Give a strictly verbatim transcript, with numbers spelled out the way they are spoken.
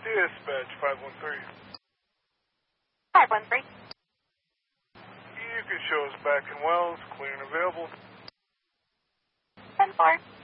Dispatch five one three. five one three. You can show us back in Wells, clear and available. ten four.